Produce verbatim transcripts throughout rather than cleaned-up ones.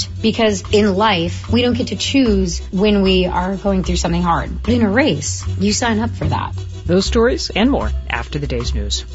first, because in life, we don't get to choose when we are going through something hard. But in a race, you sign up for that. Those stories and more after the day's news.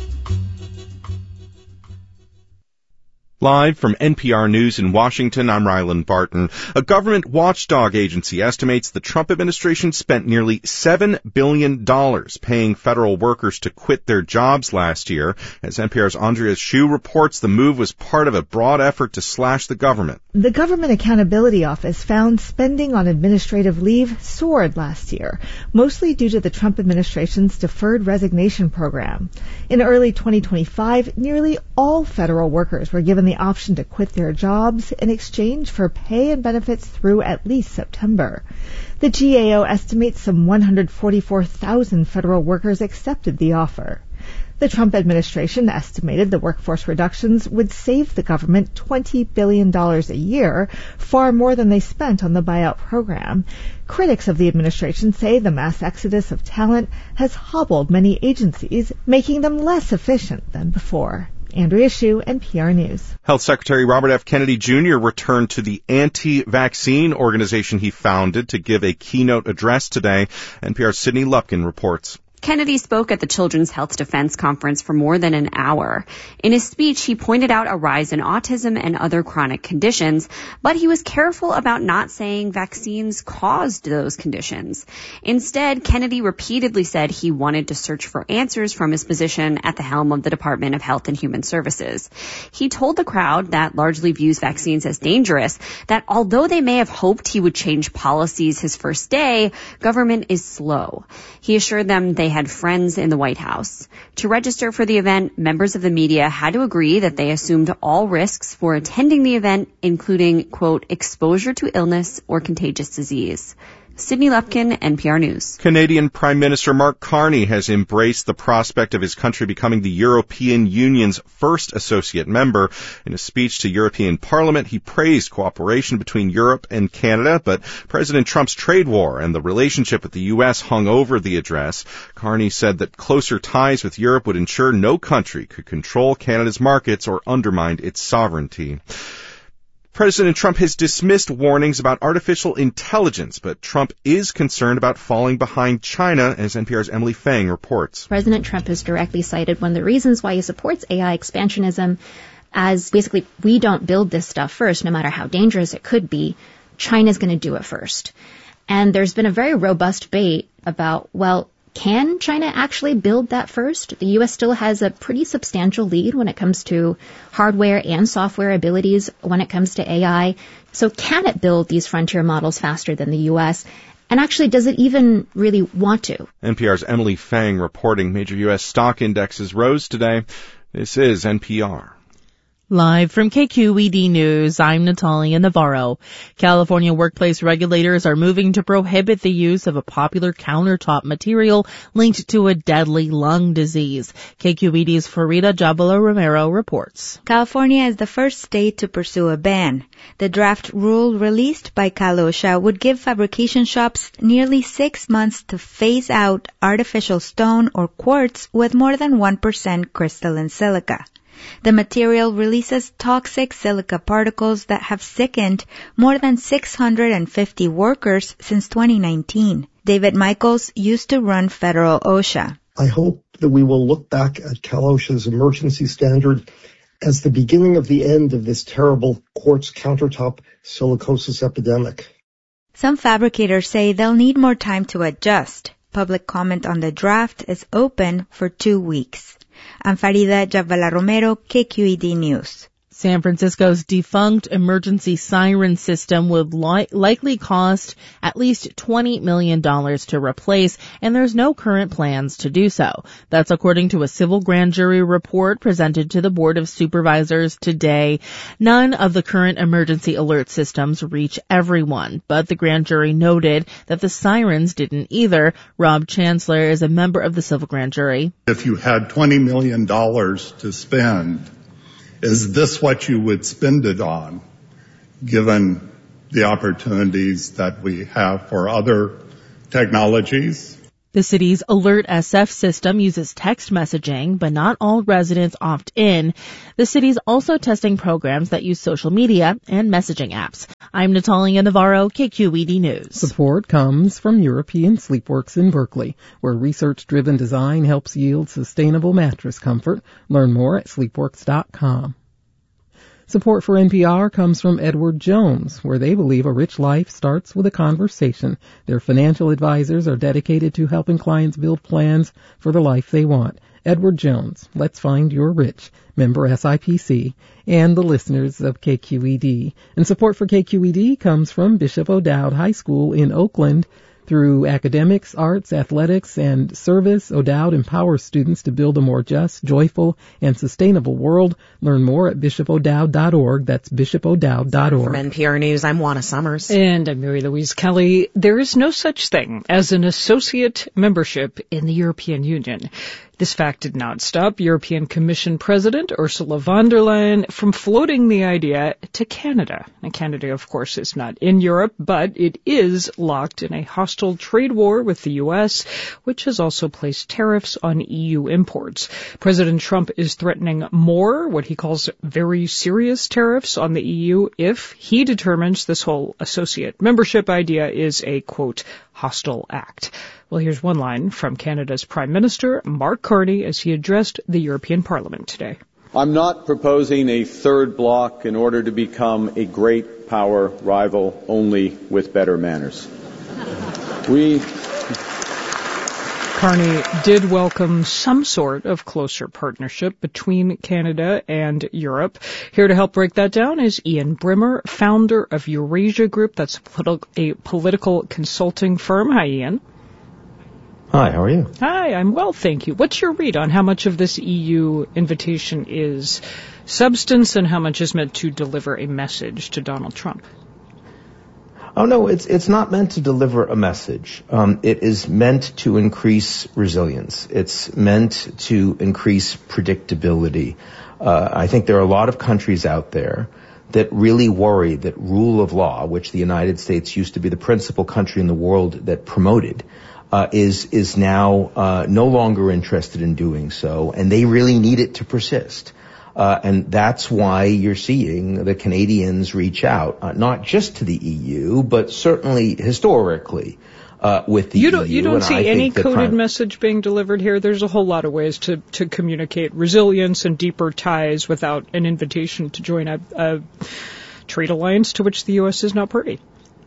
Live from N P R News in Washington, I'm Rylan Barton. A government watchdog agency estimates the Trump administration spent nearly seven billion dollars paying federal workers to quit their jobs last year. As N P R's Andrea Hsu reports, the move was part of a broad effort to slash the government. The Government Accountability Office found spending on administrative leave soared last year, mostly due to the Trump administration's deferred resignation program. In early twenty twenty-five, nearly all federal workers were given the option to quit their jobs in exchange for pay and benefits through at least September. The G A O estimates some one hundred forty-four thousand federal workers accepted the offer. The Trump administration estimated the workforce reductions would save the government twenty billion dollars a year, far more than they spent on the buyout program. Critics of the administration say the mass exodus of talent has hobbled many agencies, making them less efficient than before. Andrea Hsu, N P R News. Health Secretary Robert F. Kennedy Junior returned to the anti-vaccine organization he founded to give a keynote address today. N P R's Sydney Lupkin reports. Kennedy spoke at the Children's Health Defense Conference for more than an hour. In his speech, he pointed out a rise in autism and other chronic conditions, but he was careful about not saying vaccines caused those conditions. Instead, Kennedy repeatedly said he wanted to search for answers from his position at the helm of the Department of Health and Human Services. He told the crowd that largely views vaccines as dangerous that although they may have hoped he would change policies his first day, government is slow. He assured them they had friends in the White House. To register for the event, members of the media had to agree that they assumed all risks for attending the event, including, quote, exposure to illness or contagious disease. Sydney Lupkin, N P R News. Canadian Prime Minister Mark Carney has embraced the prospect of his country becoming the European Union's first associate member. In a speech to European Parliament, he praised cooperation between Europe and Canada, but President Trump's trade war and the relationship with the U S hung over the address. Carney said that closer ties with Europe would ensure no country could control Canada's markets or undermine its sovereignty. President Trump has dismissed warnings about artificial intelligence, but Trump is concerned about falling behind China, as N P R's Emily Fang reports. President Trump has directly cited one of the reasons why he supports A I expansionism as basically, we don't build this stuff first, no matter how dangerous it could be. China's going to do it first. And there's been a very robust debate about, well, can China actually build that first? The U S still has a pretty substantial lead when it comes to hardware and software abilities when it comes to A I. So can it build these frontier models faster than the U S? And actually, does it even really want to? N P R's Emily Fang reporting major U S stock indexes rose today. This is N P R. Live from K Q E D News, I'm Natalia Navarro. California workplace regulators are moving to prohibit the use of a popular countertop material linked to a deadly lung disease. K Q E D's Farida Jabala Romero reports. California is the first state to pursue a ban. The draft rule released by Cal OSHA would give fabrication shops nearly six months to phase out artificial stone or quartz with more than one percent crystalline silica. The material releases toxic silica particles that have sickened more than six hundred fifty workers since twenty nineteen. David Michaels used to run federal OSHA. I hope that we will look back at Cal OSHA's emergency standard as the beginning of the end of this terrible quartz countertop silicosis epidemic. Some fabricators say they'll need more time to adjust. Public comment on the draft is open for two weeks. I'm Farida Jabala Romero, K Q E D News. San Francisco's defunct emergency siren system would li- likely cost at least twenty million dollars to replace, and there's no current plans to do so. That's according to a civil grand jury report presented to the Board of Supervisors today. None of the current emergency alert systems reach everyone, but the grand jury noted that the sirens didn't either. Rob Chancellor is a member of the civil grand jury. If you had twenty million dollars to spend, is this what you would spend it on, given the opportunities that we have for other technologies? The city's Alert S F system uses text messaging, but not all residents opt in. The city's also testing programs that use social media and messaging apps. I'm Natalia Navarro, K Q E D News. Support comes from European Sleepworks in Berkeley, where research-driven design helps yield sustainable mattress comfort. Learn more at sleepworks dot com. Support for N P R comes from Edward Jones, where they believe a rich life starts with a conversation. Their financial advisors are dedicated to helping clients build plans for the life they want. Edward Jones, let's find your rich. Member S I P C and the listeners of K Q E D. And support for K Q E D comes from Bishop O'Dowd High School in Oakland. Through academics, arts, athletics, and service, O'Dowd empowers students to build a more just, joyful, and sustainable world. Learn more at bishop o'dowd dot org. That's bishop o'dowd dot org. From N P R News, I'm Juana Summers. And I'm Mary Louise Kelly. There is no such thing as an associate membership in the European Union. This fact did not stop European Commission President Ursula von der Leyen from floating the idea to Canada. And Canada, of course, is not in Europe, but it is locked in a hostile trade war with the U S, which has also placed tariffs on E U imports. President Trump is threatening more, what he calls very serious tariffs on the E U if he determines this whole associate membership idea is a, quote, hostile act. Well, here's one line from Canada's Prime Minister, Mark Carney, as he addressed the European Parliament today. I'm not proposing a third bloc in order to become a great power rival only with better manners. We... Carney did welcome some sort of closer partnership between Canada and Europe. Here to help break that down is Ian Brimmer, founder of Eurasia Group. That's a, politi- a political consulting firm. Hi, Ian. Hi, how are you? Hi, I'm well, thank you. What's your read on how much of this E U invitation is substance and how much is meant to deliver a message to Donald Trump? Oh, no, it's it's not meant to deliver a message. Um, it is meant to increase resilience. It's meant to increase predictability. Uh, I think there are a lot of countries out there that really worry that rule of law, which the United States used to be the principal country in the world that promoted, Uh, is is now uh, no longer interested in doing so, and they really need it to persist. Uh, and that's why you're seeing the Canadians reach out, uh, not just to the E U, but certainly historically uh, with the you don't, E U. You don't and see I any think coded prime- message being delivered here? There's a whole lot of ways to, to communicate resilience and deeper ties without an invitation to join a, a trade alliance to which the U S is not party.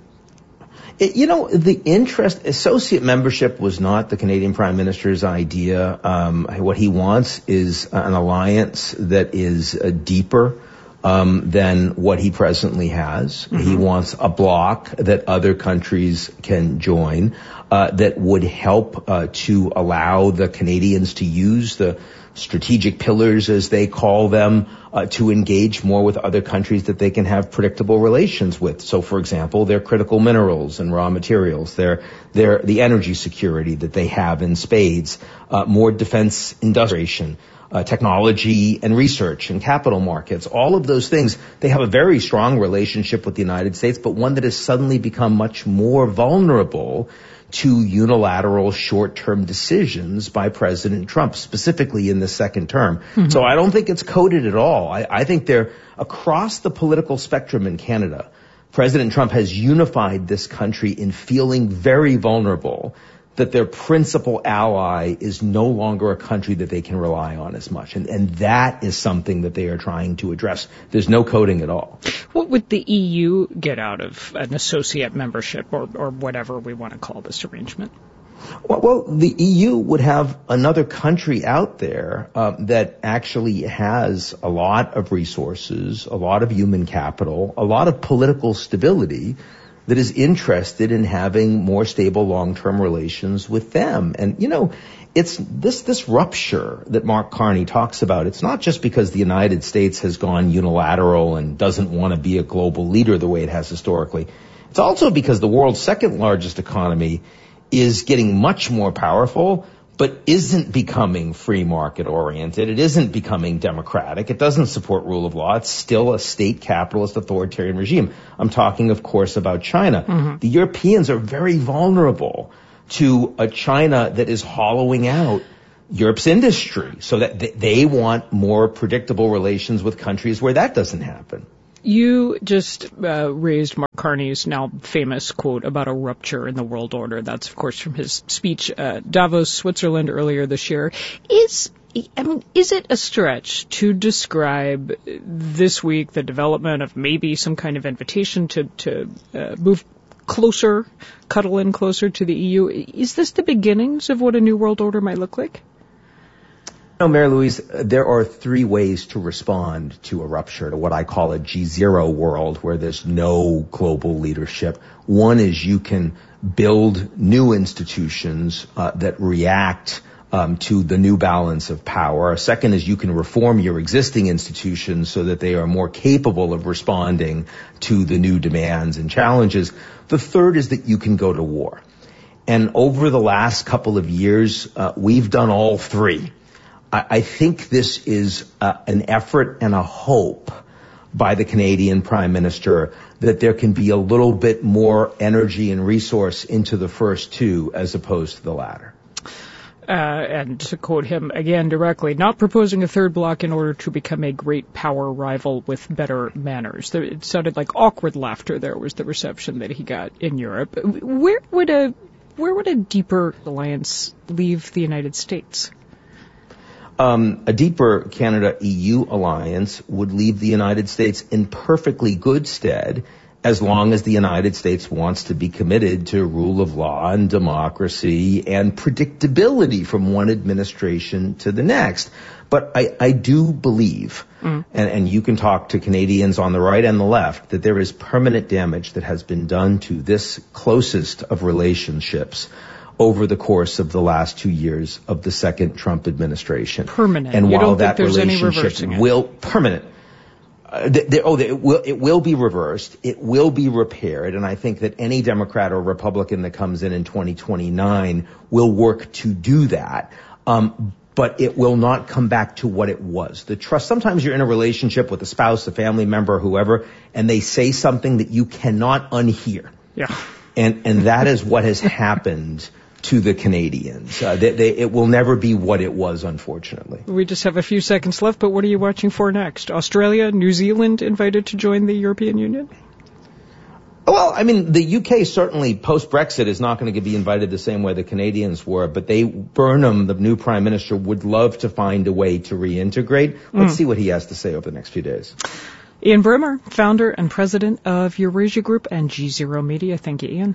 It, you know, the interest, associate membership was not the Canadian Prime Minister's idea. Um, what he wants is an alliance that is uh, deeper um, than what he presently has. Mm-hmm. He wants a bloc that other countries can join uh, that would help uh, to allow the Canadians to use the strategic pillars, as they call them, uh, to engage more with other countries that they can have predictable relations with. So, for example, their critical minerals and raw materials, their, their, the energy security that they have in spades, uh, more defense industrialization, uh, technology and research and capital markets, all of those things. They have a very strong relationship with the United States, but one that has suddenly become much more vulnerable to unilateral short-term decisions by President Trump, specifically in the second term. Mm-hmm. So I don't think it's coded at all. I, I think they're across the political spectrum in Canada. President Trump has unified this country in feeling very vulnerable that their principal ally is no longer a country that they can rely on as much. And, and that is something that they are trying to address. There's no coding at all. What would the E U get out of an associate membership or, or whatever we want to call this arrangement? Well, well the E U would have another country out there uh, that actually has a lot of resources, a lot of human capital, a lot of political stability, that is interested in having more stable long-term relations with them. And, you know, it's this, this rupture that Mark Carney talks about. It's not just because the United States has gone unilateral and doesn't want to be a global leader the way it has historically. It's also because the world's second largest economy is getting much more powerful, but isn't becoming free market oriented. It isn't becoming democratic. It doesn't support rule of law. It's still a state capitalist authoritarian regime. I'm talking, of course, about China. Mm-hmm. The Europeans are very vulnerable to a China that is hollowing out Europe's industry, so that they want more predictable relations with countries where that doesn't happen. You just uh, raised Mark Carney's now famous quote about a rupture in the world order. That's, of course, from his speech at Davos, Switzerland earlier this year. Is I mean, is it a stretch to describe this week the development of maybe some kind of invitation to, to uh, move closer, cuddle in closer to the E U? Is this the beginnings of what a new world order might look like? No, Mary Louise, there are three ways to respond to a rupture, to what I call a G zero world where there's no global leadership. One is you can build new institutions uh, that react Um, to the new balance of power. A second is you can reform your existing institutions so that they are more capable of responding to the new demands and challenges. The third is that you can go to war. And over the last couple of years, uh, we've done all three. I, I think this is uh, an effort and a hope by the Canadian Prime Minister that there can be a little bit more energy and resource into the first two as opposed to the latter. Uh, and to quote him again directly, not proposing a third bloc in order to become a great power rival with better manners. There, it sounded like awkward laughter there was the reception that he got in Europe. Where would a where would a deeper alliance leave the United States? Um, a deeper Canada-E U alliance would leave the United States in perfectly good stead as long as the United States wants to be committed to rule of law and democracy and predictability from one administration to the next. But I, I do believe, mm. and, and you can talk to Canadians on the right and the left, that there is permanent damage that has been done to this closest of relationships over the course of the last two years of the second Trump administration. Permanent. And you while don't that think there's relationship any reversing it? will permanent. Uh, they, they, oh, they, it will, it will be reversed. It will be repaired. And I think that any Democrat or Republican that comes in in twenty twenty-nine will work to do that. Um, but it will not come back to what it was. The trust, sometimes you're in a relationship with a spouse, a family member, whoever, and they say something that you cannot unhear. Yeah. And, and that is what has happened to the Canadians. Uh, they, they, it will never be what it was, unfortunately. We just have a few seconds left, but what are you watching for next? Australia, New Zealand invited to join the European Union? Well, I mean, the U K certainly, post-Brexit, is not going to be invited the same way the Canadians were, but they, Burnham, the new Prime Minister, would love to find a way to reintegrate. Let's mm. see what he has to say over the next few days. Ian Bremmer, founder and president of Eurasia Group and G Zero Media. Thank you, Ian.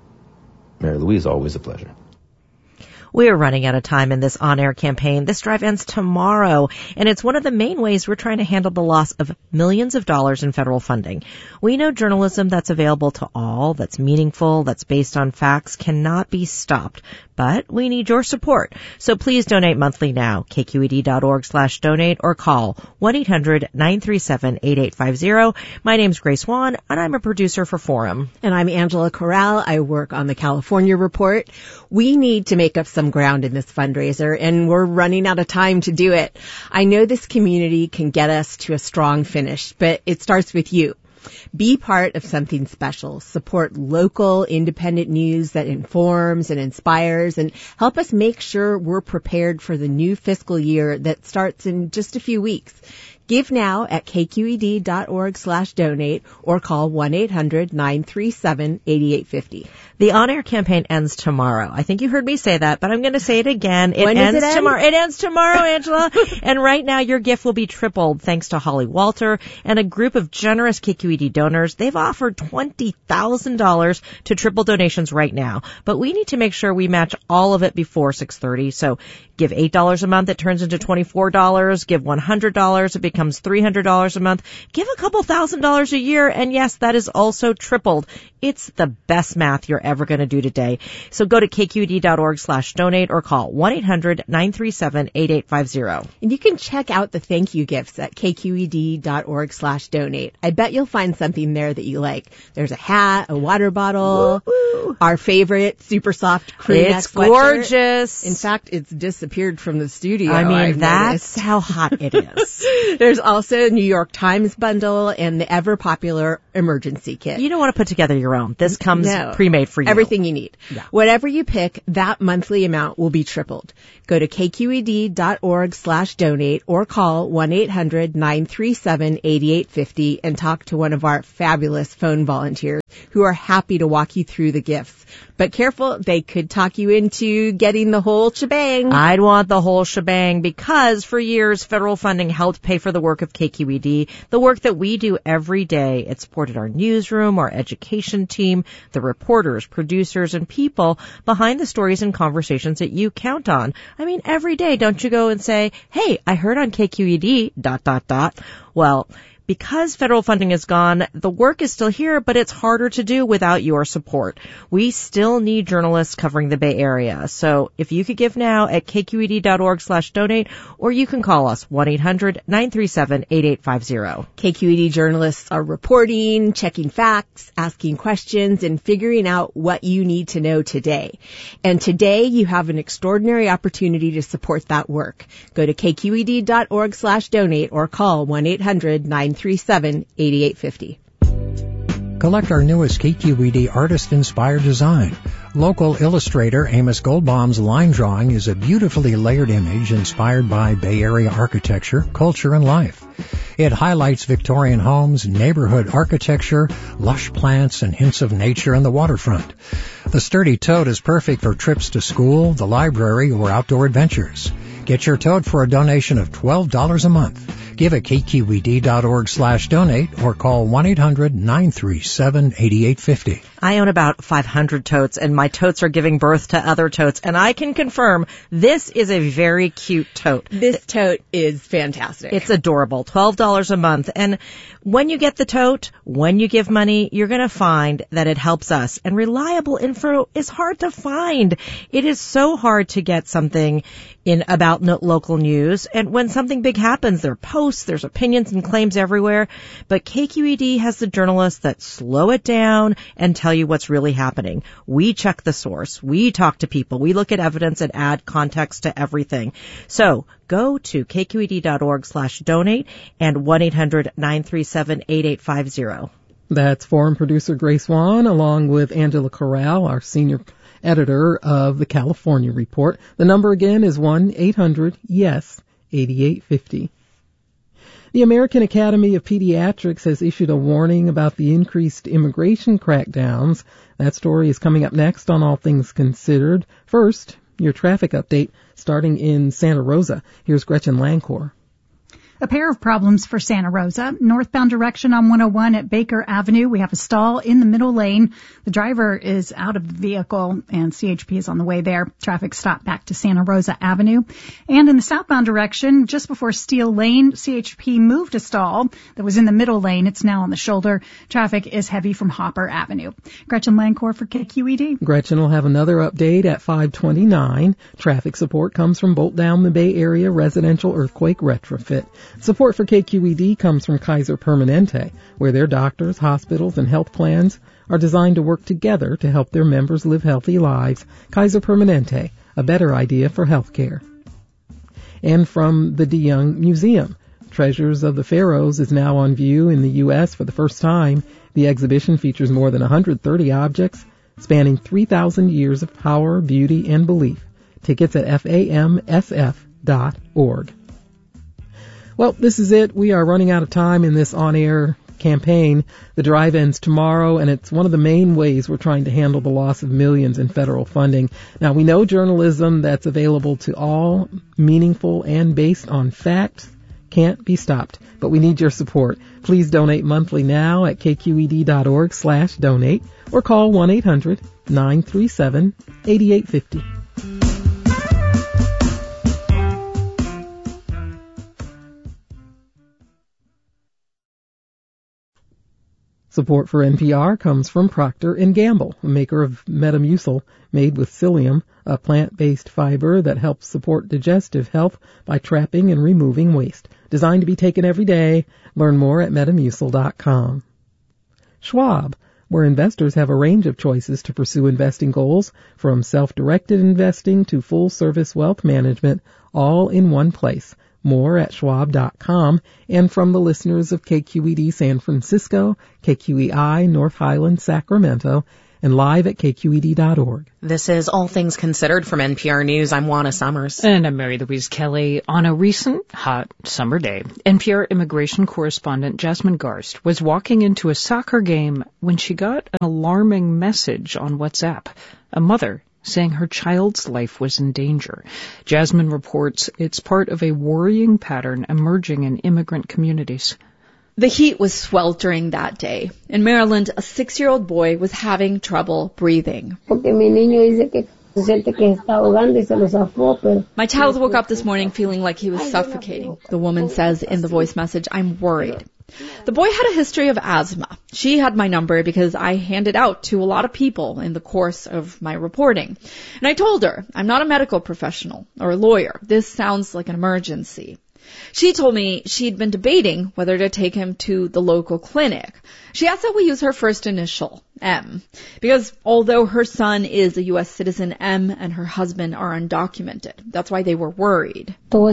Mary Louise, always a pleasure. We are running out of time in this on-air campaign. This drive ends tomorrow, and it's one of the main ways we're trying to handle the loss of millions of dollars in federal funding. We know journalism that's available to all, that's meaningful, that's based on facts, cannot be stopped. But we need your support. So please donate monthly now, k q e d dot org slash donate, or call one eight hundred nine three seven eight eight five zero. My name's Grace Wan, and I'm a producer for Forum. And I'm Angela Corral. I work on the California Report. We need to make up some ground in this fundraiser, and we're running out of time to do it. I know this community can get us to a strong finish, but it starts with you. Be part of something special. Support local, independent news that informs and inspires, and help us make sure we're prepared for the new fiscal year that starts in just a few weeks. Give now at k q e d dot org slash donate or call one eight hundred nine three seven eight eight five zero. The on-air campaign ends tomorrow. I think you heard me say that, but I'm going to say it again. It when ends does it end? tomorrow. It ends tomorrow, Angela. And right now, your gift will be tripled thanks to Holly Walter and a group of generous K Q E D donors. They've offered twenty thousand dollars to triple donations right now, but we need to make sure we match all of it before six thirty. So give eight dollars a month, it turns into twenty-four dollars. Give one hundred dollars, it becomes three hundred dollars a month. Give a couple thousand dollars a year, and yes, that is also tripled. It's the best math you're ever going to do today. So go to k q e d dot org slash donate or call one eight hundred nine three seven eight eight five zero. And you can check out the thank you gifts at k q e d dot org slash donate. I bet you'll find something there that you like. There's a hat, a water bottle, Woo-hoo. Our favorite super soft crew neck It's gorgeous. In fact, it's disappeared from the studio. I mean, I've that's noticed. how hot it is. There's also a New York Times bundle and the ever popular emergency kit. You don't want to put together your own. This comes no. pre-made for you. Everything you need. Yeah. Whatever you pick, that monthly amount will be tripled. Go to k q e d dot org slash donate or call one eight hundred nine three seven eight eight five zero and talk to one of our fabulous phone volunteers. who are happy to walk you through the gifts. But careful, they could talk you into getting the whole shebang. I'd want the whole shebang because for years, federal funding helped pay for the work of K Q E D, the work that we do every day. It supported our newsroom, our education team, the reporters, producers, and people behind the stories and conversations that you count on. I mean, every day, don't you go and say, hey, I heard on K Q E D, dot, dot, dot. Well, because federal funding is gone, the work is still here, but it's harder to do without your support. We still need journalists covering the Bay Area. So if you could give now at k q e d dot org slash donate, or you can call us one eight hundred nine three seven eight eight five zero. K Q E D journalists are reporting, checking facts, asking questions, and figuring out what you need to know today. And today you have an extraordinary opportunity to support that work. Go to k q e d dot org slash donate or call one eight hundred nine three seven eight eight five zero. Collect our newest K Q E D artist-inspired design. Local illustrator Amos Goldbaum's line drawing is a beautifully layered image inspired by Bay Area architecture, culture, and life. It highlights Victorian homes, neighborhood architecture, lush plants, and hints of nature on the waterfront. The sturdy tote is perfect for trips to school, the library, or outdoor adventures. Get your tote for a donation of twelve dollars a month. Give at k q e d dot org slash donate or call one eight hundred nine three seven eight eight five zero. I own about five hundred totes, and my totes are giving birth to other totes, and I can confirm this is a very cute tote. This tote is fantastic. It's adorable. twelve dollars a month. And when you get the tote, when you give money, you're going to find that it helps us. And reliable info is hard to find. It is so hard to get something in about no- local news. And when something big happens, there are posts, there's opinions and claims everywhere. But K Q E D has the journalists that slow it down and tell you what's really happening. We check the source. We talk to people. We look at evidence and add context to everything. So go to k q e d dot org slash donate and one eight hundred nine three seven eight eight five zero. That's foreign producer Grace Wan along with Angela Corral, our senior editor of the California Report. The number again is one eight hundred yes eight eight five zero. The American Academy of Pediatrics has issued a warning about the increased immigration crackdowns. That story is coming up next on All Things Considered. First, your traffic update starting in Santa Rosa. Here's Gretchen Lancor. A pair of problems for Santa Rosa. Northbound direction on one oh one at Baker Avenue. We have a stall in the middle lane. The driver is out of the vehicle and C H P is on the way there. Traffic stopped back to Santa Rosa Avenue. And in the southbound direction, just before Steel Lane, C H P moved a stall that was in the middle lane. It's now on the shoulder. Traffic is heavy from Hopper Avenue. Gretchen Lancor for K Q E D. Gretchen will have another update at five twenty-nine. Traffic support comes from Bolt Down the Bay Area Residential Earthquake Retrofit. Support for K Q E D comes from Kaiser Permanente, where their doctors, hospitals, and health plans are designed to work together to help their members live healthy lives. Kaiser Permanente, a better idea for healthcare. And from the DeYoung Museum, Treasures of the Pharaohs is now on view in the U S for the first time. The exhibition features more than one hundred thirty objects spanning three thousand years of power, beauty, and belief. Tickets at f a m s f dot org. Well, this is it. We are running out of time in this on-air campaign. The drive ends tomorrow, and it's one of the main ways we're trying to handle the loss of millions in federal funding. Now, we know journalism that's available to all, meaningful, and based on facts can't be stopped, but we need your support. Please donate monthly now at k q e d dot org slash donate or call one eight hundred nine three seven eight eight five zero. Support for N P R comes from Procter and Gamble, a maker of Metamucil made with psyllium, a plant-based fiber that helps support digestive health by trapping and removing waste. Designed to be taken every day. Learn more at metamucil dot com. Schwab, where investors have a range of choices to pursue investing goals, from self-directed investing to full-service wealth management, all in one place. More at schwab dot com. And from the listeners of K Q E D San Francisco, K Q E I North Highlands, Sacramento, and live at k q e d dot org. This is All Things Considered from N P R News. I'm Juana Summers. And I'm Mary Louise Kelly. On a recent hot summer day, N P R immigration correspondent Jasmine Garst was walking into a soccer game when she got an alarming message on WhatsApp. A mother saying her child's life was in danger. Jasmine reports it's part of a worrying pattern emerging in immigrant communities. The heat was sweltering that day. In Maryland, a six-year-old boy was having trouble breathing. My child woke up this morning feeling like he was suffocating. The woman says in the voice message, "I'm worried." The boy had a history of asthma. She had my number because I handed out to a lot of people in the course of my reporting. And I told her, I'm not a medical professional or a lawyer. This sounds like an emergency. She told me she'd been debating whether to take him to the local clinic. She asked that we use her first initial, M, because although her son is a U S citizen, M and her husband are undocumented. That's why they were worried.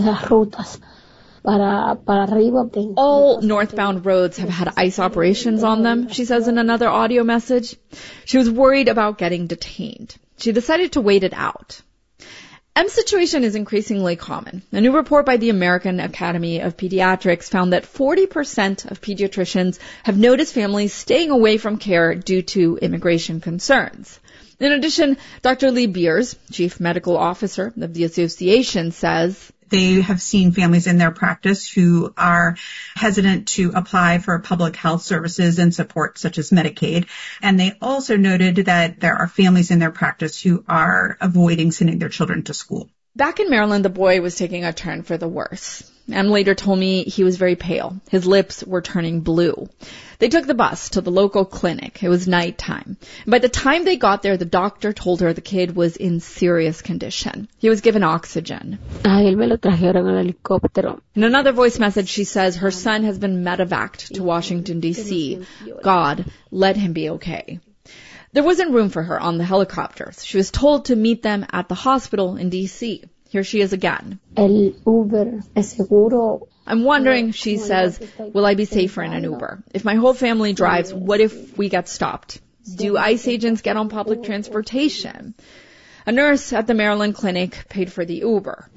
All northbound roads have had ICE operations on them, she says in another audio message. She was worried about getting detained. She decided to wait it out. M's situation is increasingly common. A new report by the American Academy of Pediatrics found that forty percent of pediatricians have noticed families staying away from care due to immigration concerns. In addition, Doctor Lee Beers, Chief Medical Officer of the association, says they have seen families in their practice who are hesitant to apply for public health services and support such as Medicaid. And they also noted that there are families in their practice who are avoiding sending their children to school. Back in Maryland, the boy was taking a turn for the worse. Em later told me he was very pale. His lips were turning blue. They took the bus to the local clinic. It was nighttime. By the time they got there, the doctor told her the kid was in serious condition. He was given oxygen. In another voice message, she says her son has been medevaced to Washington, D C God, let him be okay. There wasn't room for her on the helicopters. She was told to meet them at the hospital in D C Here she is again. I'm wondering, she says, will I be safer in an Uber? If my whole family drives, what if we get stopped? Do ICE agents get on public transportation? A nurse at the Maryland clinic paid for the Uber.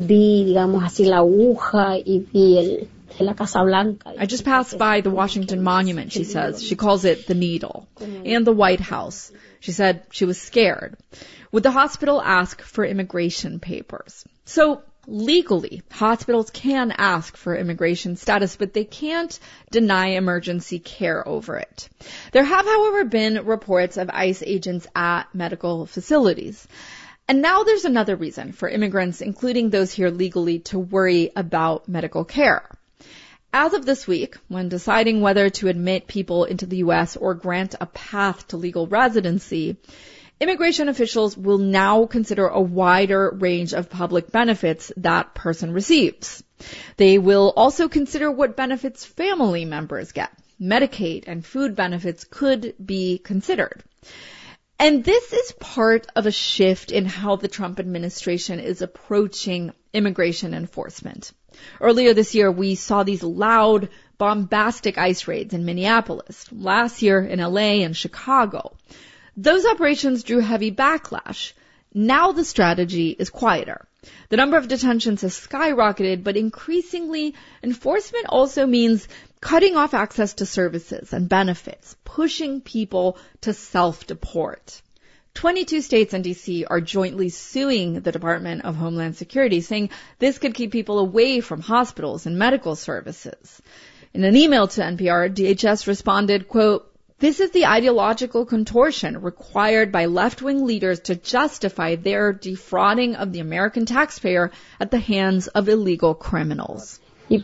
I just passed by the Washington Monument, she says. She calls it the Needle. And the White House. She said she was scared. Would the hospital ask for immigration papers? So legally, hospitals can ask for immigration status, but they can't deny emergency care over it. There have, however, been reports of ICE agents at medical facilities. And now there's another reason for immigrants, including those here legally, to worry about medical care. As of this week, when deciding whether to admit people into the U S or grant a path to legal residency, immigration officials will now consider a wider range of public benefits that person receives. They will also consider what benefits family members get. Medicaid and food benefits could be considered. And this is part of a shift in how the Trump administration is approaching immigration enforcement. Earlier this year, we saw these loud, bombastic ICE raids in Minneapolis. Last year in L A and Chicago. Those operations drew heavy backlash. Now the strategy is quieter. The number of detentions has skyrocketed, but increasingly, enforcement also means cutting off access to services and benefits, pushing people to self-deport. twenty-two states and D C are jointly suing the Department of Homeland Security, saying this could keep people away from hospitals and medical services. In an email to N P R, D H S responded, quote, "This is the ideological contortion required by left-wing leaders to justify their defrauding of the American taxpayer at the hands of illegal criminals." This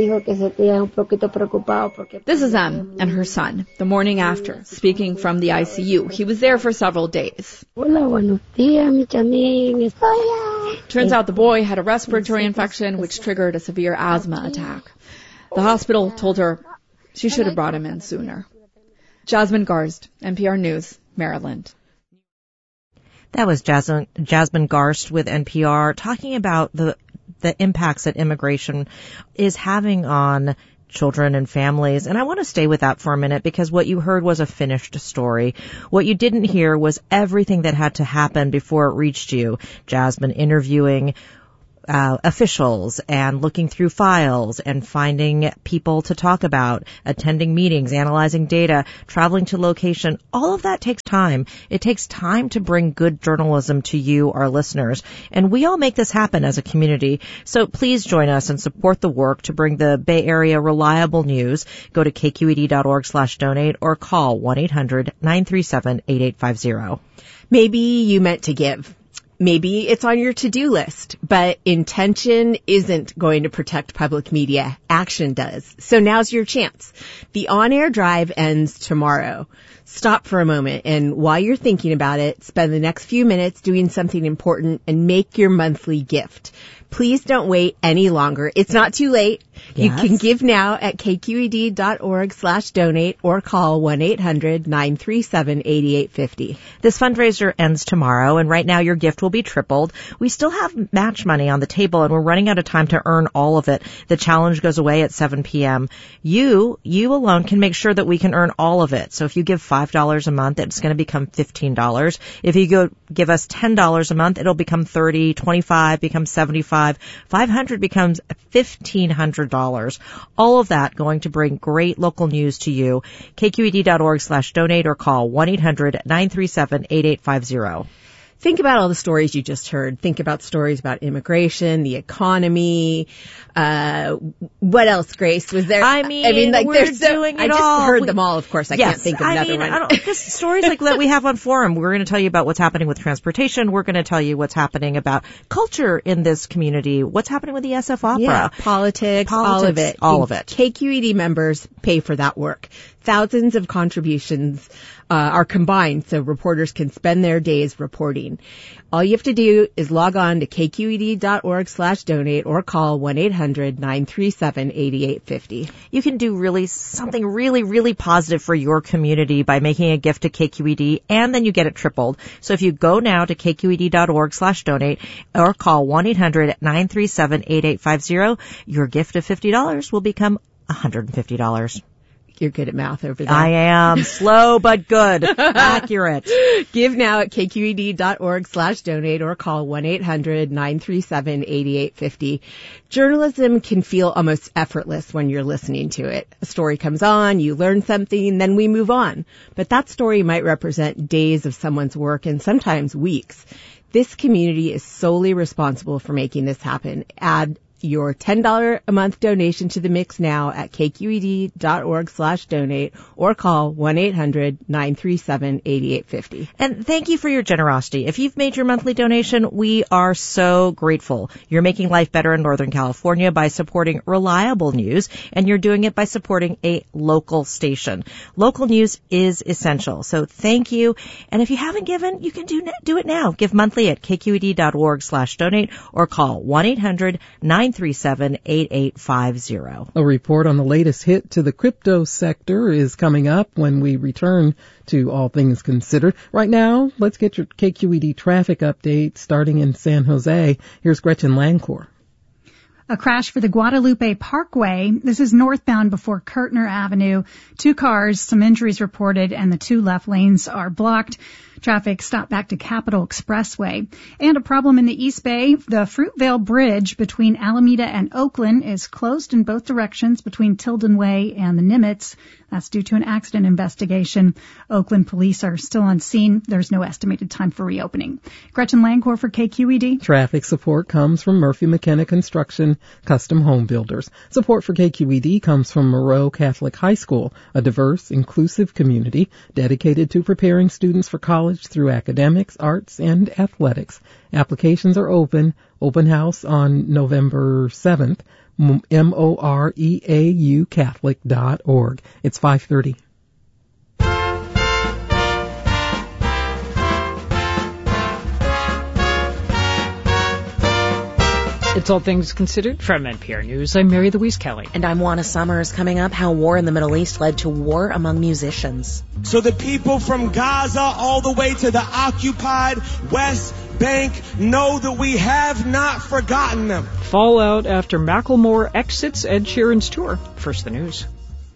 is Em and her son, the morning after, speaking from the I C U. He was there for several days. Turns out the boy had a respiratory infection which triggered a severe asthma attack. The hospital told her she should have brought him in sooner. Jasmine Garst, N P R News, Maryland. That was Jasmine, Jasmine Garst with N P R talking about the the impacts that immigration is having on children and families. And I want to stay with that for a minute because what you heard was a finished story. What you didn't hear was everything that had to happen before it reached you. Jasmine interviewing Uh, officials and looking through files and finding people to talk about, attending meetings, analyzing data, traveling to location. All of that takes time. It takes time to bring good journalism to you, our listeners. And we all make this happen as a community. So please join us and support the work to bring the Bay Area reliable news. Go to k q e d dot org slash donate or call one eight hundred nine three seven eight eight five zero. Maybe you meant to give. Maybe it's on your to-do list, but intention isn't going to protect public media. Action does. So now's your chance. The on-air drive ends tomorrow. Stop for a moment, and while you're thinking about it, spend the next few minutes doing something important and make your monthly gift. Please don't wait any longer. It's not too late. Yes. You can give now at k q e d dot org slash donate or call one eight hundred nine three seven eight eight five zero. This fundraiser ends tomorrow, and right now your gift will be tripled. We still have match money on the table, and we're running out of time to earn all of it. The challenge goes away at seven p.m. You, you alone can make sure that we can earn all of it. So if you give five dollars a month, it's going to become fifteen dollars. If you go give us ten dollars a month, it'll become thirty dollars, twenty-five dollars becomes seventy-five dollars, five hundred dollars becomes fifteen hundred dollars. All of that going to bring great local news to you. k q e d dot org slash donate or call one eight hundred nine three seven eight eight five zero. Think about all the stories you just heard. Think about stories about immigration, the economy. Uh, what else, Grace? Was there? I mean, I mean, like we're there's so, doing it I just all. heard we, them all. Of course, I yes, can't think of I another mean, one. I don't, just stories like that we have on Forum. We're going to tell you about what's happening with transportation. We're going to tell you what's happening about culture in this community. What's happening with the S F Opera? Yeah, politics, politics, all of it. all of it. K Q E D members pay for that work. Thousands of contributions uh, are combined so reporters can spend their days reporting. All you have to do is log on to k q e d dot org slash donate or call one eight hundred nine three seven eight eight five zero. You can do really something really, really positive for your community by making a gift to K Q E D, and then you get it tripled. So if you go now to k q e d dot org slash donate or call one eight hundred nine three seven eight eight five zero, your gift of fifty dollars will become one hundred fifty dollars. You're good at math over there. I am. Slow but good. Accurate. Give now at k q e d dot org slash donate or call one eight hundred nine three seven eight eight five zero. Journalism can feel almost effortless when you're listening to it. A story comes on, you learn something, then we move on. But that story might represent days of someone's work and sometimes weeks. This community is solely responsible for making this happen. Add your ten dollars a month donation to the mix now at k q e d dot org slash donate or call one eight hundred nine three seven eight eight five zero. And thank you for your generosity. If you've made your monthly donation, we are so grateful. You're making life better in Northern California by supporting reliable news, and you're doing it by supporting a local station. Local news is essential, so thank you. And if you haven't given, you can do do it now. Give monthly at k q e d dot org slash donate or call one eight hundred nine three seven eight eight five zero. A report on the latest hit to the crypto sector is coming up when we return to All Things Considered. Right now, let's get your K Q E D traffic update starting in San Jose. Here's Gretchen Lancourt. A crash for the Guadalupe Parkway. This is northbound before Kirtner Avenue. Two cars, some injuries reported, and the two left lanes are blocked. Traffic stopped back to Capitol Expressway. And a problem in the East Bay. The Fruitvale Bridge between Alameda and Oakland is closed in both directions between Tilden Way and the Nimitz. That's due to an accident investigation. Oakland police are still on scene. There's no estimated time for reopening. Gretchen Lancourt for K Q E D. Traffic support comes from Murphy McKenna Construction, Custom Home Builders. Support for K Q E D comes from Moreau Catholic High School, a diverse, inclusive community dedicated to preparing students for college through academics, arts, and athletics. Applications are open. Open house on November seventh. M O R E A U Catholic dot org. It's five thirty. It's All Things Considered from N P R News. I'm Mary Louise Kelly. And I'm Juana Summers. Coming up, how war in the Middle East led to war among musicians. So the people from Gaza all the way to the occupied West Bank know that we have not forgotten them. Fallout after Macklemore exits Ed Sheeran's tour. First, the news.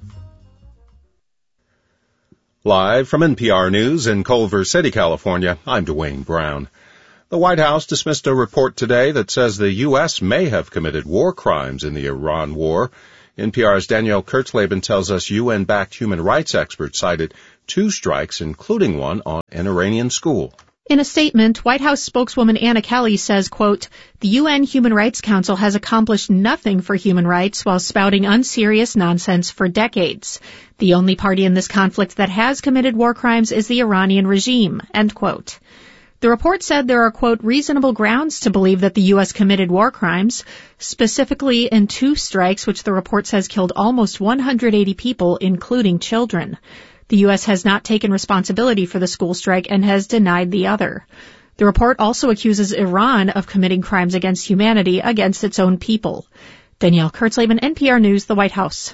Live from N P R News in Culver City, California, I'm Dwayne Brown. The White House dismissed a report today that says the U S may have committed war crimes in the Iran war. N P R's Danielle Kurtzleben tells us U N-backed human rights experts cited two strikes, including one on an Iranian school. In a statement, White House spokeswoman Anna Kelly says, quote, the U N Human Rights Council has accomplished nothing for human rights while spouting unserious nonsense for decades. The only party in this conflict that has committed war crimes is the Iranian regime, end quote. The report said there are, quote, reasonable grounds to believe that the U S committed war crimes, specifically in two strikes which the report says killed almost one hundred eighty people, including children. The U S has not taken responsibility for the school strike and has denied the other. The report also accuses Iran of committing crimes against humanity against its own people. Danielle Kurtzleben, N P R News, the White House.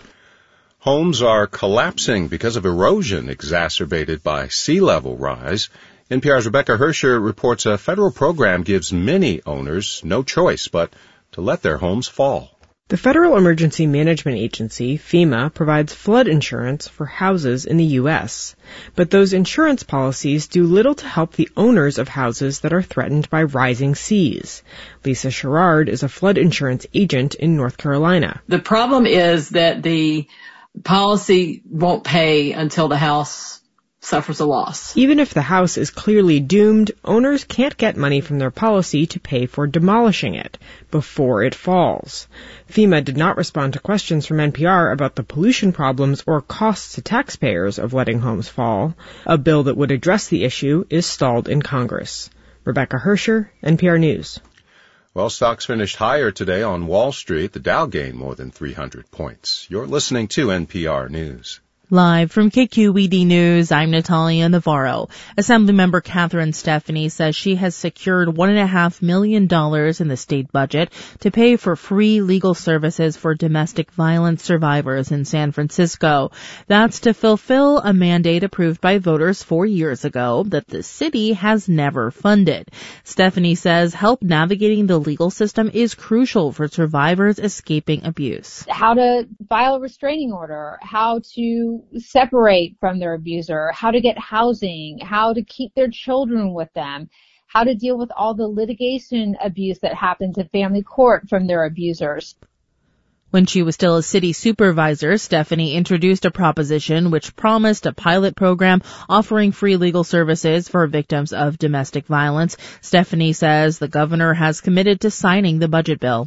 Homes are collapsing because of erosion exacerbated by sea level rise. N P R's Rebecca Hersher reports a federal program gives many owners no choice but to let their homes fall. The Federal Emergency Management Agency, FEMA, provides flood insurance for houses in the U S, but those insurance policies do little to help the owners of houses that are threatened by rising seas. Lisa Sherrard is a flood insurance agent in North Carolina. The problem is that the policy won't pay until the house suffers a loss. Even if the house is clearly doomed, owners can't get money from their policy to pay for demolishing it before it falls. FEMA did not respond to questions from N P R about the pollution problems or costs to taxpayers of letting homes fall. A bill that would address the issue is stalled in Congress. Rebecca Hersher, N P R News. Well, stocks finished higher today on Wall Street. The Dow gained more than three hundred points. You're listening to N P R News. Live from K Q E D News, I'm Natalia Navarro. Assemblymember Catherine Stephanie says she has secured one and a half million dollars in the state budget to pay for free legal services for domestic violence survivors in San Francisco. That's to fulfill a mandate approved by voters four years ago that the city has never funded. Stephanie says help navigating the legal system is crucial for survivors escaping abuse. How to file a restraining order, how to separate from their abuser, how to get housing, how to keep their children with them, how to deal with all the litigation abuse that happens in family court from their abusers. When she was still a city supervisor, Stephanie introduced a proposition which promised a pilot program offering free legal services for victims of domestic violence. Stephanie says the governor has committed to signing the budget bill.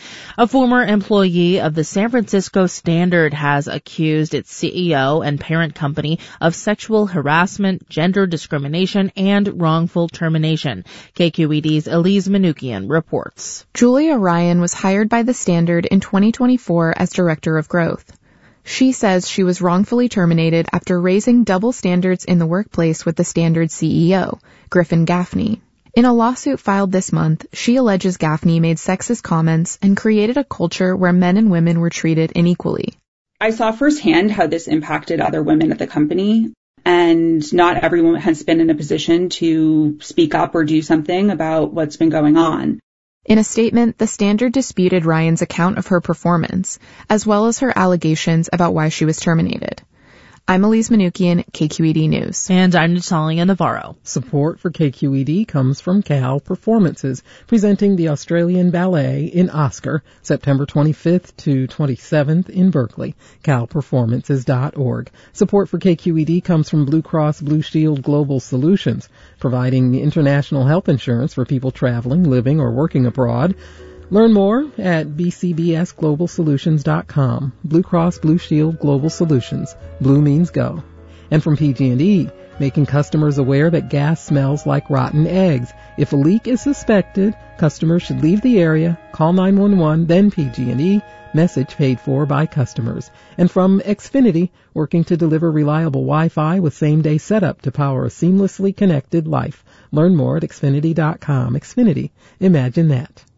A former employee of the San Francisco Standard has accused its C E O and parent company of sexual harassment, gender discrimination, and wrongful termination. K Q E D's Elise Manukian reports. Julia Ryan was hired by the Standard in twenty twenty-four as Director of Growth. She says she was wrongfully terminated after raising double standards in the workplace with the Standard C E O, Griffin Gaffney. In a lawsuit filed this month, she alleges Gaffney made sexist comments and created a culture where men and women were treated unequally. I saw firsthand how this impacted other women at the company, and not everyone has been in a position to speak up or do something about what's been going on. In a statement, the Standard disputed Ryan's account of her performance, as well as her allegations about why she was terminated. I'm Elise Manukian, K Q E D News. And I'm Natalia Navarro. Support for K Q E D comes from Cal Performances, presenting the Australian Ballet in Oscar, September twenty-fifth to twenty-seventh in Berkeley. cal performances dot org. Support for K Q E D comes from Blue Cross Blue Shield Global Solutions, providing international health insurance for people traveling, living, or working abroad. Learn more at b c b s global solutions dot com. Blue Cross Blue Shield Global Solutions. Blue means go. And from P G and E, making customers aware that gas smells like rotten eggs. If a leak is suspected, customers should leave the area, call nine one one, then P G and E, message paid for by customers. And from Xfinity, working to deliver reliable Wi-Fi with same-day setup to power a seamlessly connected life. Learn more at xfinity dot com. Xfinity, imagine that.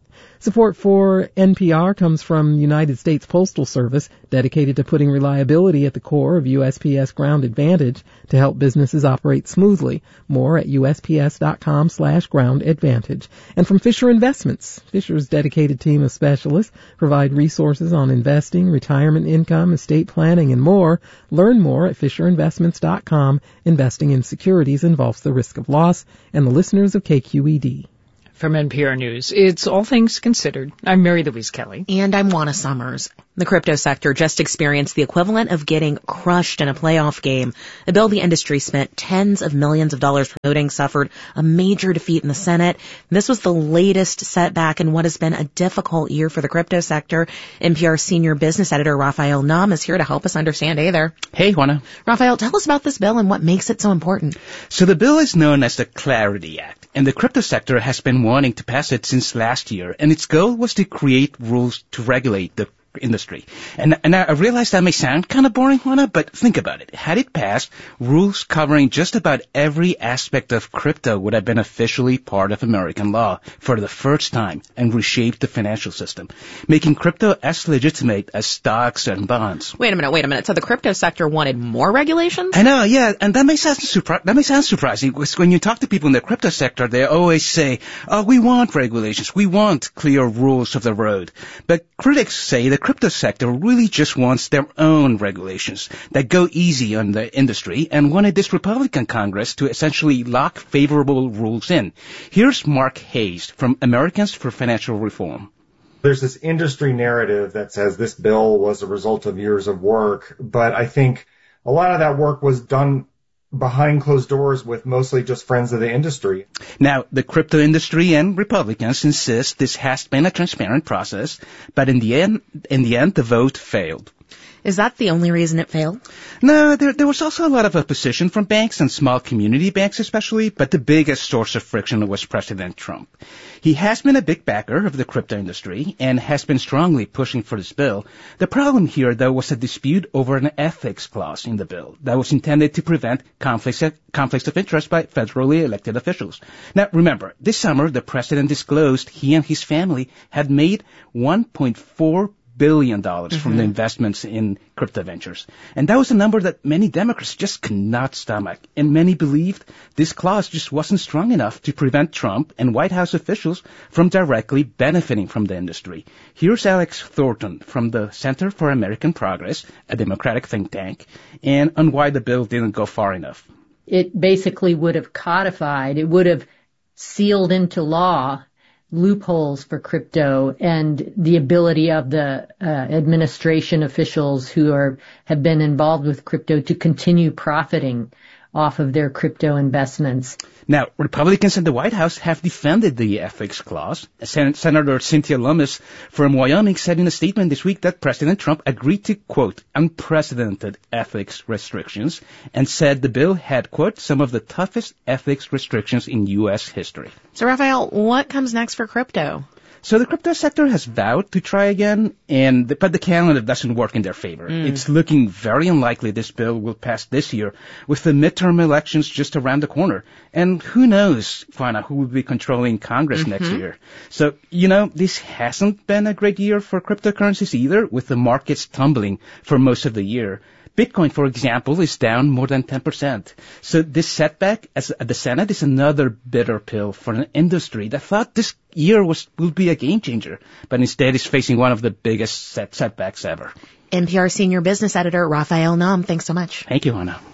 Support for N P R comes from United States Postal Service, dedicated to putting reliability at the core of U S P S Ground Advantage to help businesses operate smoothly. More at U S P S dot com slash ground advantage. And from Fisher Investments. Fisher's dedicated team of specialists provide resources on investing, retirement income, estate planning, and more. Learn more at Fisher Investments dot com. Investing in securities involves the risk of loss, and the listeners of K Q E D. From N P R News, it's All Things Considered. I'm Mary Louise Kelly. And I'm Juana Summers. The crypto sector just experienced the equivalent of getting crushed in a playoff game. A bill the industry spent tens of millions of dollars promoting suffered a major defeat in the Senate. This was the latest setback in what has been a difficult year for the crypto sector. N P R senior business editor Raphael Nahm is here to help us understand. Hey there. Hey, Juana. Raphael, tell us about this bill and what makes it so important. So the bill is known as the Clarity Act, and the crypto sector has been wanting to pass it since last year, and its goal was to create rules to regulate the industry. And, and I realize that may sound kind of boring, Juana, but think about it. Had it passed, rules covering just about every aspect of crypto would have been officially part of American law for the first time and reshaped the financial system, making crypto as legitimate as stocks and bonds. Wait a minute, wait a minute. So the crypto sector wanted more regulations? I know, yeah, and that may sound, surpri- that may sound surprising, because when you talk to people in the crypto sector, they always say, oh, we want regulations, we want clear rules of the road. But critics say the crypto sector really just wants their own regulations that go easy on the industry and wanted this Republican Congress to essentially lock favorable rules in. Here's Mark Hayes from Americans for Financial Reform. There's this industry narrative that says this bill was a result of years of work, but I think a lot of that work was done behind closed doors with mostly just friends of the industry. Now, the crypto industry and Republicans insist this has been a transparent process, but in the end, in the end, the vote failed. Is that the only reason it failed? No, there, there was also a lot of opposition from banks and small community banks especially, but the biggest source of friction was President Trump. He has been a big backer of the crypto industry and has been strongly pushing for this bill. The problem here, though, was a dispute over an ethics clause in the bill that was intended to prevent conflicts of, conflicts of interest by federally elected officials. Now, remember, this summer, the president disclosed he and his family had made one point four billion dollars mm-hmm. from the investments in crypto ventures. And that was a number that many Democrats just could not stomach. And many believed this clause just wasn't strong enough to prevent Trump and White House officials from directly benefiting from the industry. Here's Alex Thornton from the Center for American Progress, a Democratic think tank, and on why the bill didn't go far enough. It basically would have codified, it would have sealed into law loopholes for crypto and the ability of the uh, administration officials who are have been involved with crypto to continue profiting off of their crypto investments. Now, Republicans in the White House have defended the ethics clause. Sen- Senator Cynthia Lummis from Wyoming said in a statement this week that President Trump agreed to, quote, unprecedented ethics restrictions and said the bill had, quote, some of the toughest ethics restrictions in U S history. So, Raphael, what comes next for crypto? So the crypto sector has vowed to try again, and the, but the calendar doesn't work in their favor. Mm. It's looking very unlikely this bill will pass this year, with the midterm elections just around the corner. And who knows, Fana, who will be controlling Congress mm-hmm. next year. So, you know, this hasn't been a great year for cryptocurrencies either, with the markets tumbling for most of the year. Bitcoin, for example, is down more than ten percent. So this setback as, at the Senate is another bitter pill for an industry that thought this year was will be a game changer, but instead is facing one of the biggest set, setbacks ever. N P R senior business editor Raphael Nahm, thanks so much. Thank you, Anna.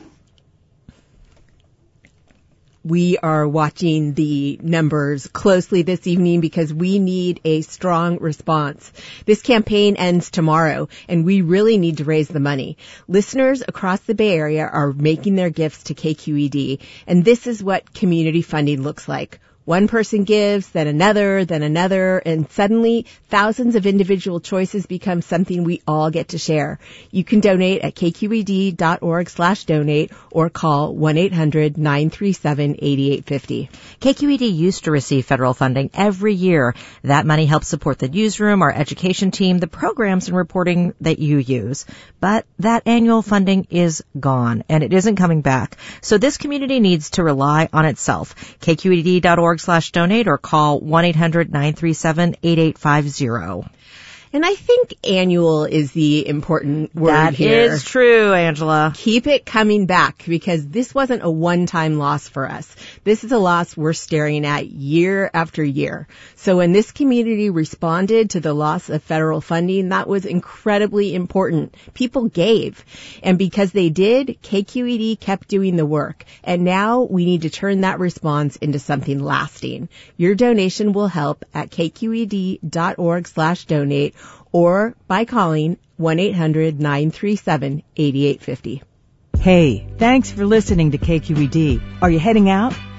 We are watching the numbers closely this evening because we need a strong response. This campaign ends tomorrow, and we really need to raise the money. Listeners across the Bay Area are making their gifts to K Q E D, and this is what community funding looks like. One person gives, then another, then another, and suddenly thousands of individual choices become something we all get to share. You can donate at kqed.org slash donate or call one eight hundred nine three seven eight eight five zero. K Q E D used to receive federal funding every year. That money helps support the newsroom, our education team, the programs and reporting that you use. But that annual funding is gone, and it isn't coming back. So this community needs to rely on itself. K Q E D dot org slash donate or call one eight hundred nine three seven eight eight five zero. And I think annual is the important word That here. is true, Angela. Keep it coming back because this wasn't a one-time loss for us. This is a loss we're staring at year after year. So when this community responded to the loss of federal funding, that was incredibly important. People gave. And because they did, K Q E D kept doing the work. And now we need to turn that response into something lasting. Your donation will help at kqed.org slash donate or by calling one eight hundred nine three seven eight eight five zero. Hey, thanks for listening to K Q E D. Are you heading out?